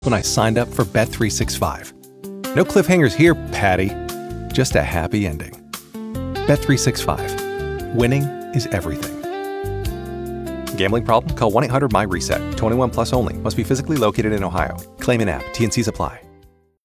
when I signed up for Bet365. No cliffhangers here, Patty. Just a happy ending. Bet365. Winning is everything. Gambling problem? Call 1-800-MY-RESET. 21 plus only. Must be physically located in Ohio. Claim in app. T&Cs apply.